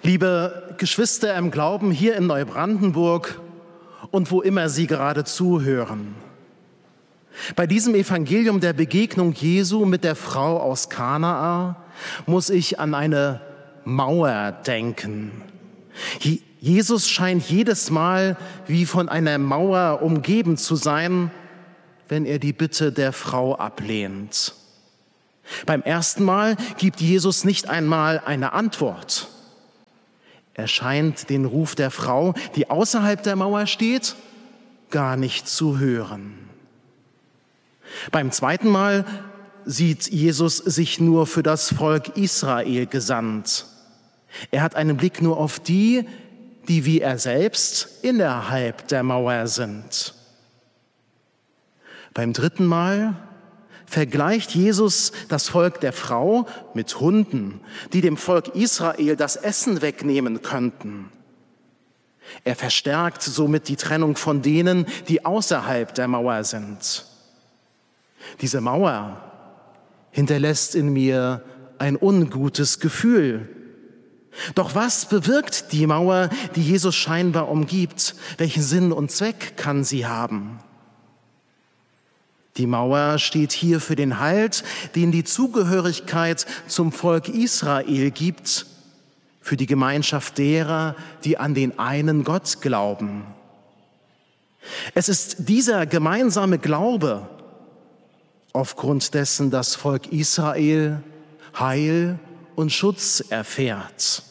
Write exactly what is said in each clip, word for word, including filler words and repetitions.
Liebe Geschwister im Glauben hier in Neubrandenburg und wo immer Sie gerade zuhören. Bei diesem Evangelium der Begegnung Jesu mit der Frau aus Kanaa muss ich an eine Mauer denken. Jesus scheint jedes Mal wie von einer Mauer umgeben zu sein, wenn er die Bitte der Frau ablehnt. Beim ersten Mal gibt Jesus nicht einmal eine Antwort. Er scheint den Ruf der Frau, die außerhalb der Mauer steht, gar nicht zu hören. Beim zweiten Mal sieht Jesus sich nur für das Volk Israel gesandt. Er hat einen Blick nur auf die, die wie er selbst innerhalb der Mauer sind. Beim dritten Mal vergleicht Jesus das Volk der Frau mit Hunden, die dem Volk Israel das Essen wegnehmen könnten. Er verstärkt somit die Trennung von denen, die außerhalb der Mauer sind. Diese Mauer hinterlässt in mir ein ungutes Gefühl. Doch was bewirkt die Mauer, die Jesus scheinbar umgibt? Welchen Sinn und Zweck kann sie haben? Die Mauer steht hier für den Halt, den die Zugehörigkeit zum Volk Israel gibt, für die Gemeinschaft derer, die an den einen Gott glauben. Es ist dieser gemeinsame Glaube, aufgrund dessen das Volk Israel Heil und Schutz erfährt.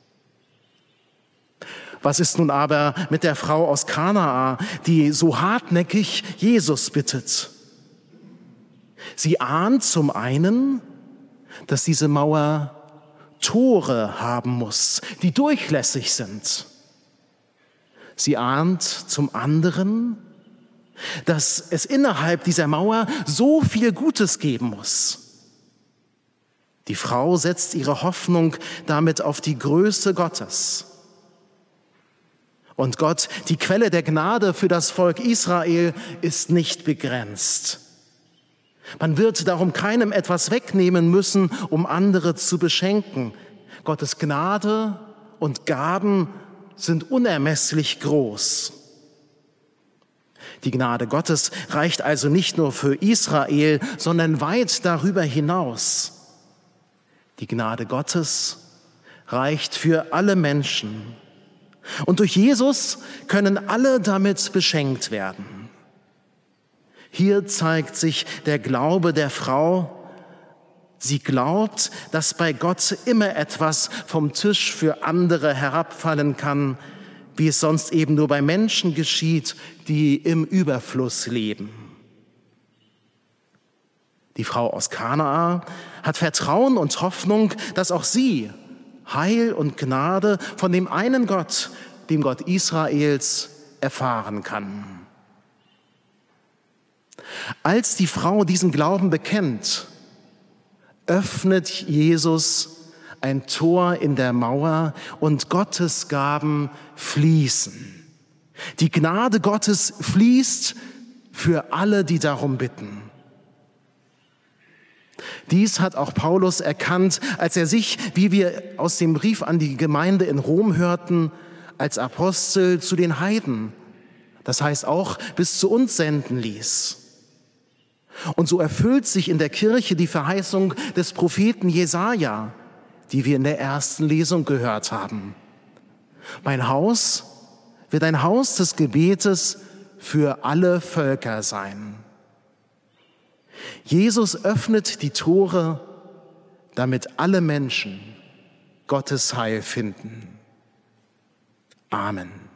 Was ist nun aber mit der Frau aus Kanaa, die so hartnäckig Jesus bittet? Sie ahnt zum einen, dass diese Mauer Tore haben muss, die durchlässig sind. Sie ahnt zum anderen, dass es innerhalb dieser Mauer so viel Gutes geben muss. Die Frau setzt ihre Hoffnung damit auf die Größe Gottes. Und Gott, die Quelle der Gnade für das Volk Israel, ist nicht begrenzt. Man wird darum keinem etwas wegnehmen müssen, um andere zu beschenken. Gottes Gnade und Gaben sind unermesslich groß. Die Gnade Gottes reicht also nicht nur für Israel, sondern weit darüber hinaus. Die Gnade Gottes reicht für alle Menschen. Und durch Jesus können alle damit beschenkt werden. Hier zeigt sich der Glaube der Frau. Sie glaubt, dass bei Gott immer etwas vom Tisch für andere herabfallen kann, wie es sonst eben nur bei Menschen geschieht, die im Überfluss leben. Die Frau aus Kanaa hat Vertrauen und Hoffnung, dass auch sie Heil und Gnade von dem einen Gott, dem Gott Israels, erfahren kann. Als die Frau diesen Glauben bekennt, öffnet Jesus ein Tor in der Mauer und Gottes Gaben fließen. Die Gnade Gottes fließt für alle, die darum bitten. Dies hat auch Paulus erkannt, als er sich, wie wir aus dem Brief an die Gemeinde in Rom hörten, als Apostel zu den Heiden, das heißt auch bis zu uns senden ließ. Und so erfüllt sich in der Kirche die Verheißung des Propheten Jesaja, die wir in der ersten Lesung gehört haben. Mein Haus wird ein Haus des Gebetes für alle Völker sein. Jesus öffnet die Tore, damit alle Menschen Gottes Heil finden. Amen.